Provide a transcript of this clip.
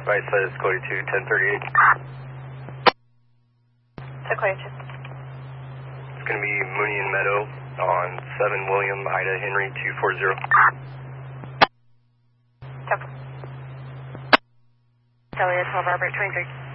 advice says Sequoia 2, 1038. Sequoia 2. It's going to be Mooney and Meadow on 7 William Ida Henry 240. Copy. Cellular 12 Robert 23.